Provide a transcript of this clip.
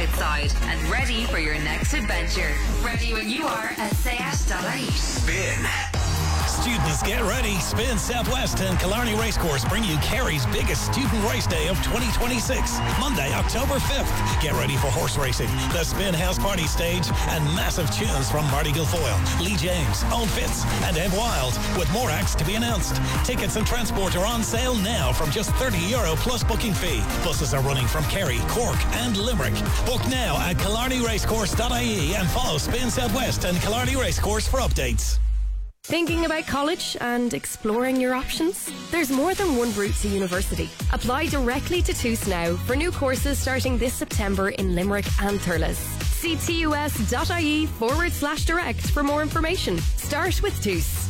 outside and ready for your next adventure. Ready when you are at sayas.ie. Spin. Students, get ready. Spin Southwest and Killarney Racecourse bring you Kerry's biggest student race day of 2026, Monday, October 5th. Get ready for horse racing, the Spin House Party stage, and massive tunes from Marty Guilfoyle, Lee James, Owen Fitz, and Ed Wild, with more acts to be announced. Tickets and transport are on sale now from just €30 plus booking fee. Buses are running from Kerry, Cork, and Limerick. Book now at killarneyracecourse.ie and follow Spin Southwest and Killarney Racecourse for updates. Thinking about college and exploring your options? There's more than one route to university. Apply directly to TUS now for new courses starting this September in Limerick and Thurles. See tus.ie/direct for more information. Start with TUS.